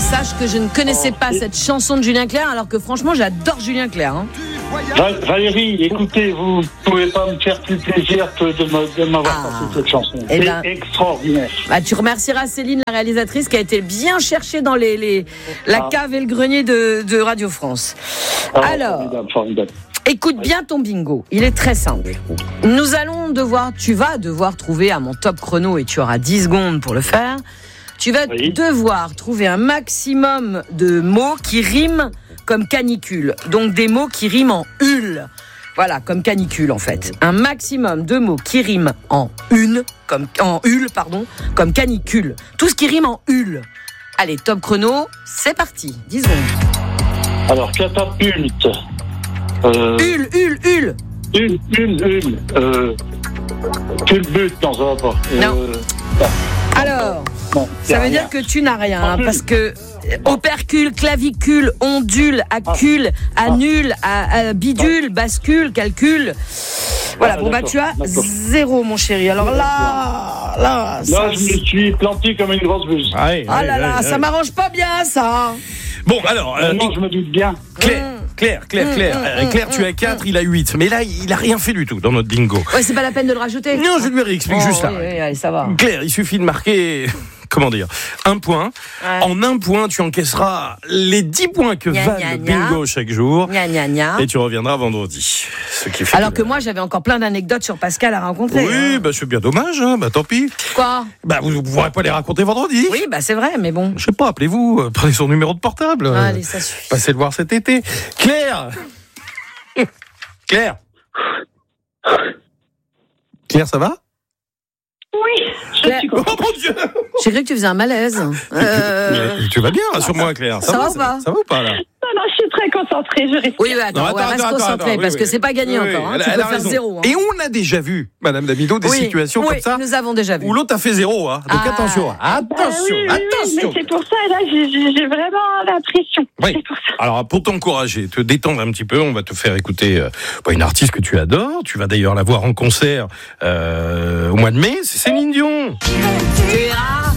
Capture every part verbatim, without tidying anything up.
sache que je ne connaissais pas cette chanson de Julien Clerc, alors que franchement, j'adore Julien Clerc. Hein. Val- Valérie, écoutez, vous ne pouvez pas me faire plus plaisir que de, me, de m'avoir Ah. passé cette chanson. Eh C'est ben, extraordinaire. Bah, tu remercieras Céline, la réalisatrice, qui a été bien cherchée dans les, les, la Ah. cave et le grenier de, de Radio France. Ah, Alors, formidable, formidable. écoute bien ton bingo. Il est très simple. Nous allons devoir, tu vas devoir trouver à mon top chrono, et tu auras dix secondes pour le faire. Tu vas Oui. devoir trouver un maximum de mots qui riment comme canicule. Donc des mots qui riment en hule. Voilà, comme canicule en fait. Un maximum de mots qui riment en une, comme en hule, pardon, comme canicule. Tout ce qui rime en hule. Allez, top chrono, c'est parti. dix secondes. Alors, catapulte. Euh, Hule, hule, hule. une, une, une. Euh, culbute, non, ça va pas. Non. Euh, bah, Alors, non, ça y a veut rien. dire que tu n'as rien, hein, Hule. parce que opercule, clavicule, ondule, accule, annule, à- à bidule, bascule, calcul. Voilà, Ah, bon bah d'accord, tu as d'accord. zéro mon chéri. Alors là, là, ça, Là, je me suis planté comme une grosse buse. Allez, ah allez, là là, allez, ça allez. m'arrange pas bien ça. Bon, alors, euh, Non, je me doute bien. Claire, Claire, Claire, Claire. Euh, Claire, tu as quatre, il a huit. Mais là, il a rien fait du tout dans notre bingo. Ouais, c'est pas la peine de le rajouter. Non, je lui réexplique Oh, juste là. oui, oui, allez, ça va. Claire, il suffit de marquer, comment dire, un point. Ouais. En un point, tu encaisseras les dix points que Gna, valent gna, le gna. bingo chaque jour. Gna gna gna. Et tu reviendras vendredi. Ce qui fait Alors que moi, j'avais encore plein d'anecdotes sur Pascal à rencontrer. Oui, hein. bah, c'est bien dommage, hein. Bah, tant pis. Quoi? Bah, vous ne pourrez pas les raconter vendredi. Oui, bah c'est vrai, mais bon. Je sais pas, appelez-vous, euh, prenez son numéro de portable. euh, Allez, ça suffit. Passez le voir cet été. Claire Claire Claire, ça va? Oui, je Claire- suis Oh contente. mon Dieu J'ai cru que tu faisais un malaise. Euh, Tu vas bien, rassure-moi, Claire. ça va ou pas Ça va ou pas, là? Non, non, je suis très concentrée, je respire. Oui, oui, attends, Non, attends, ouais, reste attends, concentré, attends, parce oui, que oui. c'est pas gagné Oui, encore. Hein. elle a- Tu elle peux a faire raison. zéro. Hein. Et on a déjà vu, Madame Damido, des Oui, situations oui, comme ça nous avons déjà vu. où l'autre a fait zéro. Hein. Donc Ah. attention, Ah attention, oui, oui, oui, attention. mais c'est pour ça, là, j'ai, j'ai j'ai vraiment la pression. Oui. C'est pour ça. Alors, pour t'encourager, te détendre un petit peu, on va te faire écouter euh, une artiste que tu adores. Tu vas d'ailleurs la voir en concert euh, au mois de mai. C'est Céline Dion. Tu iras.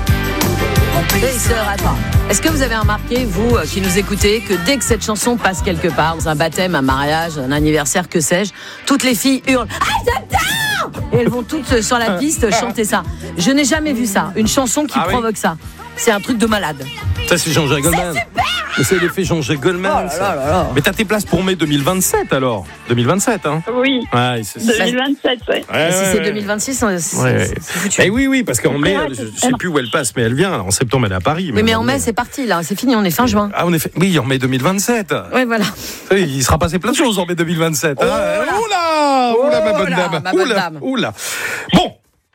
Et il sera pas. Est-ce que vous avez remarqué, vous euh, qui nous écoutez, que dès que cette chanson passe quelque part, dans un baptême, un mariage, un anniversaire, que sais-je, toutes les filles hurlent « Ah, j'adore !» Et elles vont toutes euh, sur la piste chanter ça. Je n'ai jamais vu ça. Une chanson qui Ah oui. provoque ça. C'est un truc de malade. Ça, c'est Jean-Jacques Goldman. Mais c'est l'effet Jean-Jacques Goldman. Oh là ça. là là là. Mais t'as tes places pour mai deux mille vingt-sept alors. deux mille vingt-sept, hein. Oui, Ouais, c'est ça. deux mille vingt-sept, ouais. Ouais, Et ouais, si c'est ouais. deux mille vingt-six, c'est, Ouais, c'est- ouais. c'est foutu. Eh oui, oui, parce qu'en mai, Ouais, je ne c'est- sais plus où elle passe, mais elle vient. En septembre, elle est à Paris. Oui, mais au en mois mai, de c'est parti, là. C'est fini, on est fin juin. Ah, en effet. Oui, en mai deux mille vingt-sept. Oui, voilà. Oui, il sera passé plein de choses en mai deux mille vingt-sept. Oh hein. là. Oula, oula, ma Oh bonne là, dame. ma bonne Oula, dame. oula. Bon,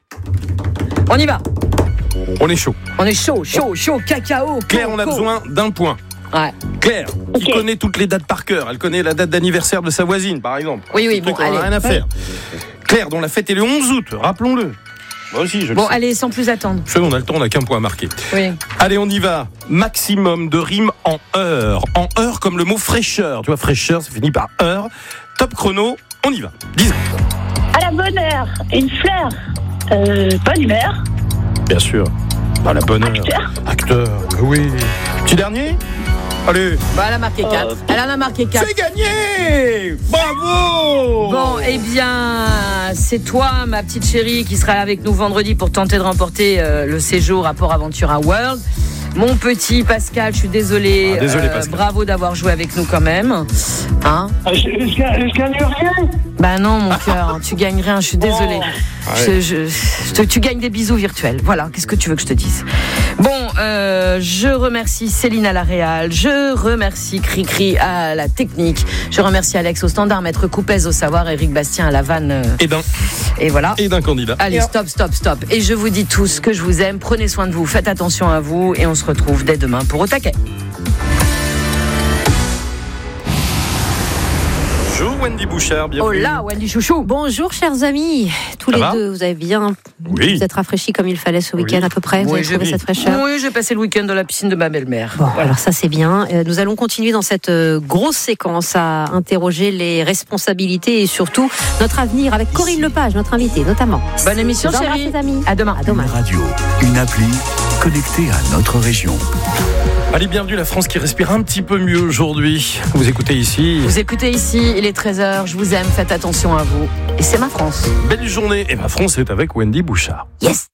On y va. on est chaud. On est chaud, chaud, chaud, cacao. Claire, on a coco. besoin d'un point. Ouais. Claire, qui Ok. connaît toutes les dates par cœur. Elle connaît la date d'anniversaire de sa voisine, par exemple. Oui, oui, Ce truc, bon, on n'a allez. rien à faire. Claire, dont la fête est le onze août, rappelons-le. Moi aussi, je le Bon, sais. allez, sans plus attendre. Vous savez, on a le temps, on n'a qu'un point à marquer. Oui. Allez, on y va. Maximum de rimes en heure. En heure comme le mot fraîcheur. Tu vois, fraîcheur, ça finit par heure. Top chrono, on y va. dix secondes. À la bonne heure, une fleur, euh, bonne humeur, Bien sûr. À la bonne heure. Acteur. Acteur, oui. Petit dernier. Allez. Bah, elle a marqué quatre. Elle en a marqué quatre. C'est gagné. Bravo. Bon, eh bien, c'est toi, ma petite chérie, qui sera avec nous vendredi pour tenter de remporter euh, le séjour à Port Aventura World. Mon petit Pascal, je suis désolée. Ah, désolé, Pascal. Bravo d'avoir joué avec nous quand même. Hein? Ah, je, je gagne- je gagne rien. Bah non, mon cœur, tu gagnes rien, je suis désolée. Je, je- je te- tu gagnes des bisous virtuels. Voilà, qu'est-ce que tu veux que je te dise? Bon, euh, je remercie Céline à la réal, je remercie Cricri à la technique, je remercie Alex au standard, Maître Coupez au savoir, Éric Bastien à la vanne. euh, Et d'un. Et voilà. Et d'un candidat. Allez, stop, stop, stop. Et je vous dis tous que je vous aime, prenez soin de vous, faites attention à vous et on se retrouve dès demain pour Au Taquet. Jour Wendy Bouchard, bienvenue. Oh là, Wendy Chouchou. Bonjour chers amis, tous Ça les va deux, vous avez bien, Oui. vous êtes rafraîchis comme il fallait ce week-end Oui. à peu près, vous Oui, avez trouvé j'ai- cette fraîcheur. Oui, j'ai passé le week-end dans la piscine de ma belle-mère. Bon, alors ça c'est bien. Euh, Nous allons continuer dans cette euh, grosse séquence à interroger les responsabilités et surtout notre avenir avec Corinne Lepage, notre invitée notamment. Bonne émission, Je vous embrasse, chérie. les amis. À demain. À demain. Une radio, une appli connectée à notre région. Allez, bienvenue la France qui respire un petit peu mieux aujourd'hui. Vous écoutez ici. Vous écoutez ici, il est treize heures, je vous aime, faites attention à vous. Et c'est ma France. Belle journée. Et ma France est avec Wendy Bouchard. Yes.